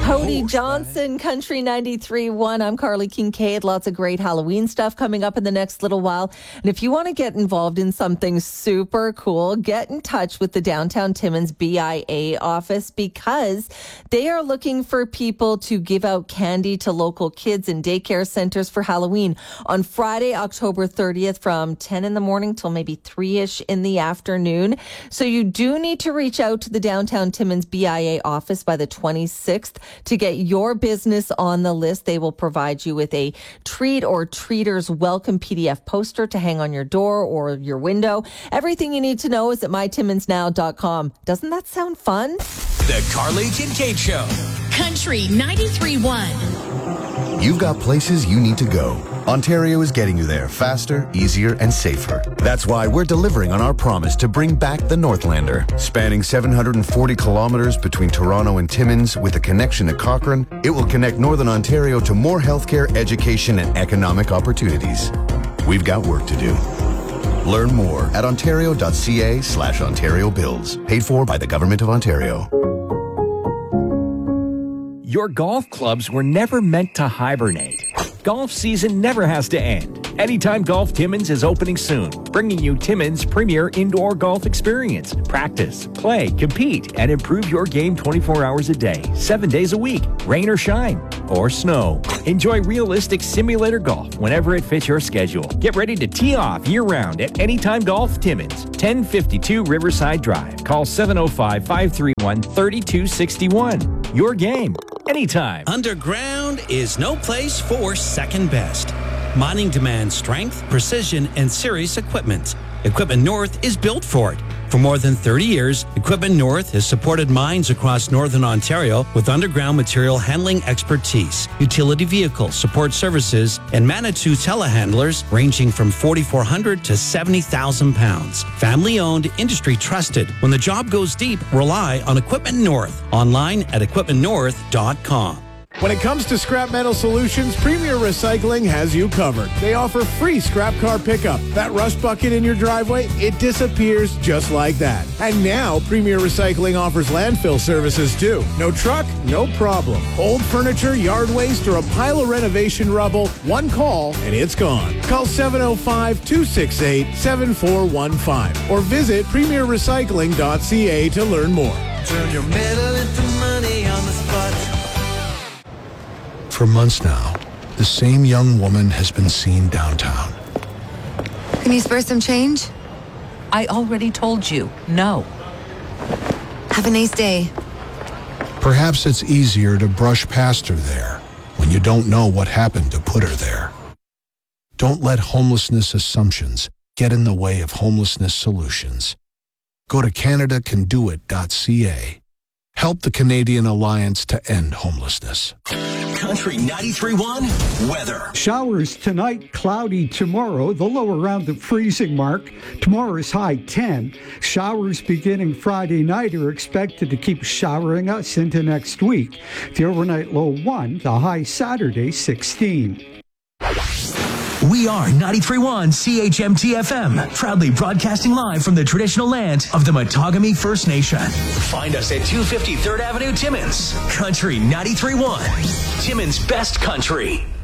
Cody Johnson, Country 93.1. I'm Carly Kincaid. Lots of great Halloween stuff coming up in the next little while. And if you want to get involved in something super cool, get in touch with the Downtown Timmins BIA office because they are looking for people to give out candy to local kids in daycare centers for Halloween on Friday, October 30th from 10 in the morning till maybe 3-ish in the afternoon. So you do need to reach out to the Downtown Timmins BIA office by the 26th to get your business on the list. They will provide you with a treat or treaters welcome PDF poster to hang on your door or your window. Everything you need to know is at mytimminsnow.com. Doesn't that sound fun? The Carly Kincaid Show. Country 93.1. You've got places you need to go. Ontario is getting you there faster, easier, and safer. That's why we're delivering on our promise to bring back the Northlander. Spanning 740 kilometers between Toronto and Timmins with a connection to Cochrane, it will connect Northern Ontario to more healthcare, education, and economic opportunities. We've got work to do. Learn more at ontario.ca/Ontario Builds. Paid for by the Government of Ontario. Your golf clubs were never meant to hibernate. Golf season never has to end. Anytime Golf Timmins is opening soon, bringing you Timmins' premier indoor golf experience. Practice, play, compete, and improve your game 24 hours a day, 7 days a week, rain or shine, or snow. Enjoy realistic simulator golf whenever it fits your schedule. Get ready to tee off year-round at Anytime Golf Timmins, 1052 Riverside Drive. Call 705-531-3261. Your game, anytime. Underground is no place for second best. Mining demands strength, precision, and serious equipment. Equipment North is built for it. For more than 30 years, Equipment North has supported mines across Northern Ontario with underground material handling expertise, utility vehicle support services, and Manitou telehandlers ranging from 4,400 to 70,000 pounds. Family-owned, industry-trusted. When the job goes deep, rely on Equipment North. Online at equipmentnorth.com. When it comes to scrap metal solutions, Premier Recycling has you covered. They offer free scrap car pickup. That rust bucket in your driveway, it disappears just like that. And now, Premier Recycling offers landfill services too. No truck, no problem. Old furniture, yard waste, or a pile of renovation rubble, one call and it's gone. Call 705-268-7415 or visit premierrecycling.ca to learn more. Turn your metal into money on the spot. For months now, the same young woman has been seen downtown. Can you spare some change? I already told you, no. Have a nice day. Perhaps it's easier to brush past her there when you don't know what happened to put her there. Don't let homelessness assumptions get in the way of homelessness solutions. Go to CanadaCanDoIt.ca. Help the Canadian Alliance to End Homelessness. Country 93.1 weather. Showers tonight, cloudy tomorrow, the low around the freezing mark. Tomorrow's high 10. Showers beginning Friday night are expected to keep showering us into next week. The overnight low 1, the high Saturday 16. We are 93.1 CHMT-FM, proudly broadcasting live from the traditional land of the Matagami First Nation. Find us at 250 3rd Avenue, Timmins. Country 93.1, Timmins' best country.